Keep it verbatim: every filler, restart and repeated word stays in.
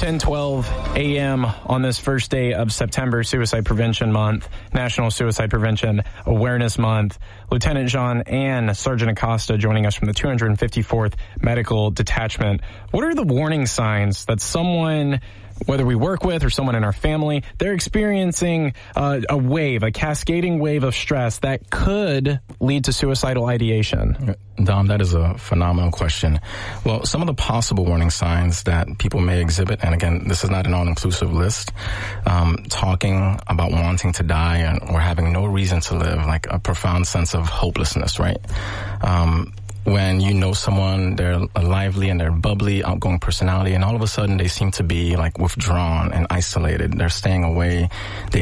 ten twelve a.m. on this first day of September, Suicide Prevention Month, National Suicide Prevention Awareness Month. Lieutenant Jean and Sergeant Acosta joining us from the two hundred fifty-fourth Medical Detachment. What are the warning signs that someone, whether we work with or someone in our family, they're experiencing uh, a wave, a cascading wave of stress that could lead to suicidal ideation? Dom, that is a phenomenal question. Well, some of the possible warning signs that people may exhibit, and again, this is not an all-inclusive list, um, talking about wanting to die and, or having no reason to live, like a profound sense of hopelessness, right? Um, when you know someone, they're a lively and they're bubbly, outgoing personality, and all of a sudden they seem to be like withdrawn and isolated. They're staying away. They